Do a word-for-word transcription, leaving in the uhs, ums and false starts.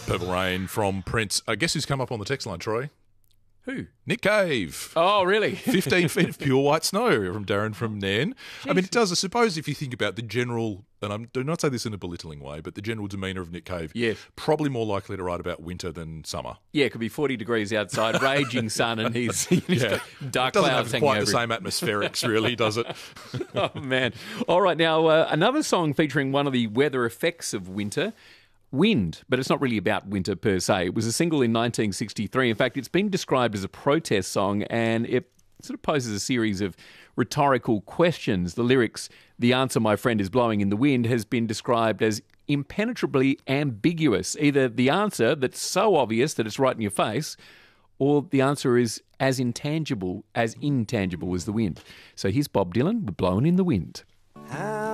Purple Rain from Prince. I guess who's come up on the text line, Troy? Who? Nick Cave. Oh, really? fifteen feet of pure white snow from Darren from Nairn. I mean, it does, I suppose, if you think about the general, and I do not say this in a belittling way, but the general demeanour of Nick Cave, yes. probably more likely to write about winter than summer. Yeah, it could be forty degrees outside, raging sun, and he's, he's yeah. got dark doesn't clouds have hanging quite over the same atmospherics, really, does it? Oh, man. All right, now, uh, another song featuring one of the weather effects of winter, Wind, but it's not really about winter per se. It was a single in nineteen sixty-three. In fact, it's been described as a protest song, and it sort of poses a series of rhetorical questions. The lyrics, "The answer, my friend, is blowing in the wind," has been described as impenetrably ambiguous. Either the answer that's so obvious that it's right in your face, or the answer is as intangible, as intangible as the wind. So here's Bob Dylan with Blowing in the Wind.